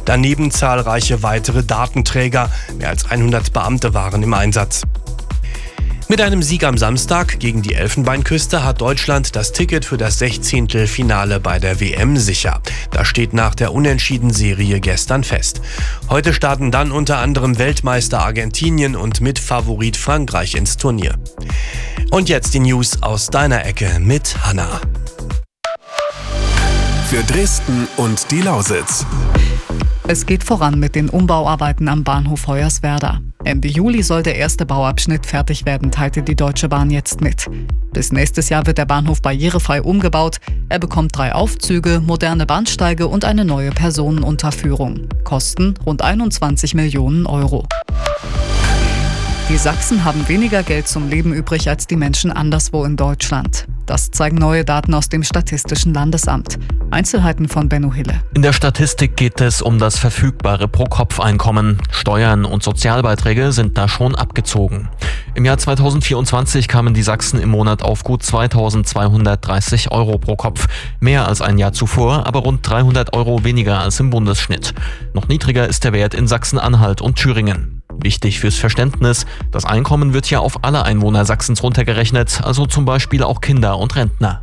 Daneben zahlreiche weitere Datenträger. Mehr als 100 Beamte waren im Einsatz. Mit einem Sieg am Samstag gegen die Elfenbeinküste hat Deutschland das Ticket für das 16. Finale bei der WM sicher. Das steht nach der Unentschieden-Serie gestern fest. Heute starten dann unter anderem Weltmeister Argentinien und Mitfavorit Frankreich ins Turnier. Und jetzt die News aus deiner Ecke mit Hanna. Für Dresden und die Lausitz. Es geht voran mit den Umbauarbeiten am Bahnhof Hoyerswerda. Ende Juli soll der erste Bauabschnitt fertig werden, teilte die Deutsche Bahn jetzt mit. Bis nächstes Jahr wird der Bahnhof barrierefrei umgebaut. Er bekommt 3 Aufzüge, moderne Bahnsteige und eine neue Personenunterführung. Kosten rund 21 Millionen Euro. Die Sachsen haben weniger Geld zum Leben übrig als die Menschen anderswo in Deutschland. Das zeigen neue Daten aus dem Statistischen Landesamt. Einzelheiten von Benno Hille. In der Statistik geht es um das verfügbare Pro-Kopf-Einkommen. Steuern und Sozialbeiträge sind da schon abgezogen. Im Jahr 2024 kamen die Sachsen im Monat auf gut 2.230 Euro pro Kopf. Mehr als ein Jahr zuvor, aber rund 300 Euro weniger als im Bundesschnitt. Noch niedriger ist der Wert in Sachsen-Anhalt und Thüringen. Wichtig fürs Verständnis, das Einkommen wird ja auf alle Einwohner Sachsens runtergerechnet, also zum Beispiel auch Kinder und Rentner.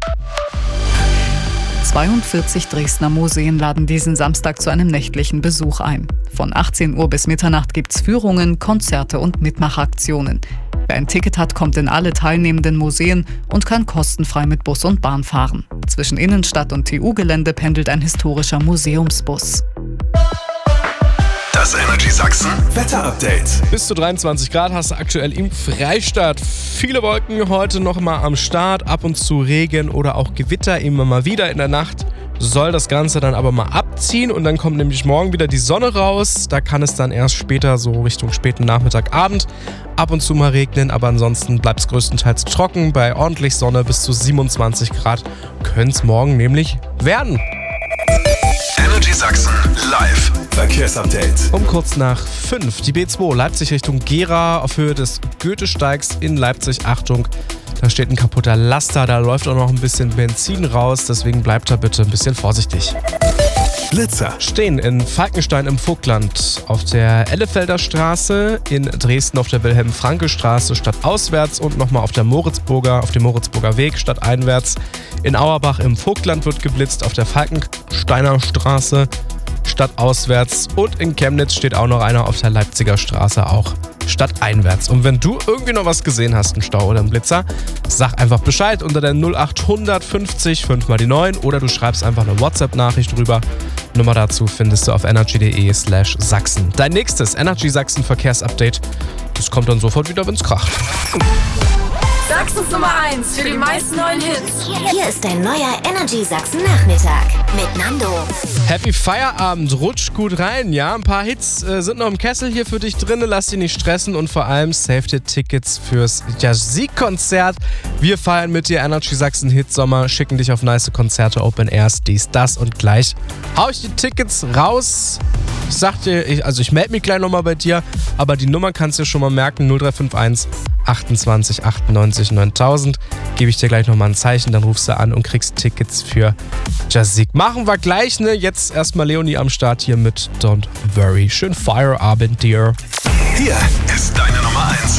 42 Dresdner Museen laden diesen Samstag zu einem nächtlichen Besuch ein. Von 18 Uhr bis Mitternacht gibt's Führungen, Konzerte und Mitmachaktionen. Wer ein Ticket hat, kommt in alle teilnehmenden Museen und kann kostenfrei mit Bus und Bahn fahren. Zwischen Innenstadt und TU-Gelände pendelt ein historischer Museumsbus. Das Energy Sachsen Wetter-Update. Bis zu 23 Grad hast du aktuell im Freistaat. Viele Wolken heute noch mal am Start. Ab und zu Regen oder auch Gewitter immer mal wieder in der Nacht. Soll das Ganze dann aber mal abziehen und dann kommt nämlich morgen wieder die Sonne raus. Da kann es dann erst später, so Richtung späten Nachmittag, Abend, ab und zu mal regnen. Aber ansonsten bleibt es größtenteils trocken. Bei ordentlich Sonne bis zu 27 Grad könnte es morgen nämlich werden. Energy Sachsen live Verkehrsupdate. Um kurz nach 5. Die B2 Leipzig Richtung Gera auf Höhe des Goethesteigs in Leipzig. Achtung, da steht ein kaputter Laster. Da läuft auch noch ein bisschen Benzin raus. Deswegen bleibt da bitte ein bisschen vorsichtig. Blitzer Stehen in Falkenstein im Vogtland auf der Ellefelder Straße, in Dresden auf der Wilhelm-Franke-Straße stadtauswärts und nochmal auf dem Moritzburger Weg stadteinwärts. In Auerbach im Vogtland wird geblitzt, auf der Falkensteiner Straße stadtauswärts und in Chemnitz steht auch noch einer auf der Leipziger Straße auch stadteinwärts. Und wenn du irgendwie noch was gesehen hast, einen Stau oder einen Blitzer, sag einfach Bescheid unter der 0800 50 5 mal die 9 oder du schreibst einfach eine WhatsApp-Nachricht drüber. Nummer dazu findest du auf energy.de/Sachsen. Dein nächstes Energy Sachsen Verkehrsupdate, das kommt dann sofort wieder, wenn's kracht. Sachsens Nummer 1 für die meisten neuen Hits. Hier ist dein neuer Energy Sachsen Nachmittag mit Nando. Happy Feierabend, rutsch gut rein, ja? Ein paar Hits sind noch im Kessel hier für dich drin, lass dich nicht stressen und vor allem save dir Tickets fürs Jazzik-Konzert. Wir feiern mit dir Energy Sachsen Hit Sommer, schicken dich auf nice Konzerte, Open Airs, dies, das und gleich hau ich die Tickets raus. Ich sag dir, ich melde mich gleich nochmal bei dir, aber die Nummer kannst du dir schon mal merken, 0351 28 98 9000. Gebe ich dir gleich nochmal ein Zeichen, dann rufst du an und kriegst Tickets für Jazzik. Machen wir gleich, ne? Jetzt erstmal Leonie am Start hier mit Don't Worry. Schön Feierabend dir. Hier ist deine Nummer 1.